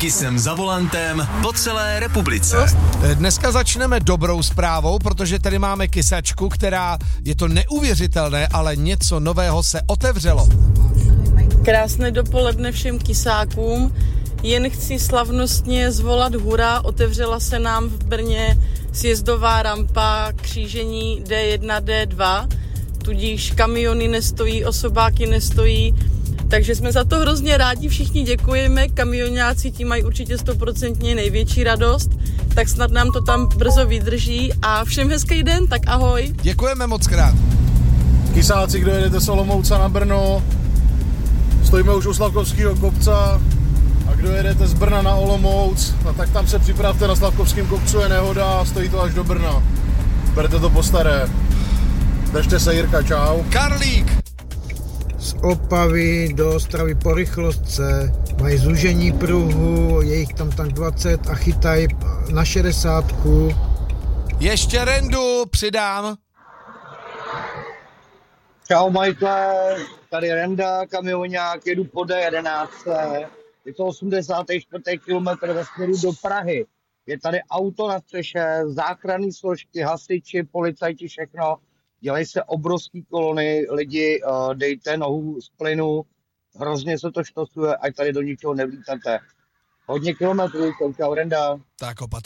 Taky jsem za volantem po celé republice. Dneska začneme dobrou zprávou, protože tady máme kysačku, která, je to neuvěřitelné, ale něco nového se otevřelo. Krásné dopoledne všem kysákům. Jen chci slavnostně zvolat hurá, otevřela se nám v Brně sjezdová rampa křížení D1, D2, tudíž kamiony nestojí, osobáky nestojí, takže jsme za to hrozně rádi, všichni děkujeme, kamionáci tím mají určitě 100% největší radost, tak snad nám to tam brzo vydrží a všem hezký den, tak ahoj. Děkujeme moc krát. Kysáci, kdo jedete z Olomouce na Brno, stojíme už u Slavkovského kopce. A kdo jedete z Brna na Olomouc, no tak tam se připravte, na Slavkovském kopcu je nehoda a stojí to až do Brna. Berte to po staré. Držte se, Jirka, čau. Karlík! Z Opavy do Ostravy po rychlostce mají zúžení pruhu, je jich tam 20 a chytají na 60. Ještě Rendu přidám. Čau Michael, tady Renda, kamionák, jedu po D11. Je to 84. kilometr ve směru do Prahy. Je tady auto na střeše, záchranné složky, hasiči, policajti, všechno. Dělají se obrovský kolony, lidi, dejte nohu z plynu, hrozně se to štosuje, ať tady do ničeho nevlítáte. Hodně kilometrů, čau Renda. Tak opatrně.